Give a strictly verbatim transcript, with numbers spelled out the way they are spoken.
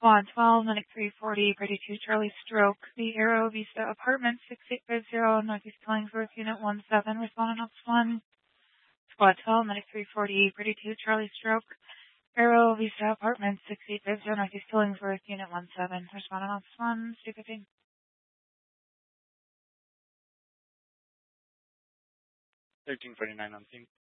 Squad twelve, Medic three forty, Brady two Charlie Stroke, the Aero Vista Apartments six eight five zero, Northeast Killingsworth, Unit one seven, respond on Ops one. Squad twelve, Medic three forty, Brady two Charlie Stroke, Aero Vista Apartments six eight five zero, Northeast Killingsworth, Unit one seven, respond on Ops one, Stay fifteen. thirteen forty-nine on scene.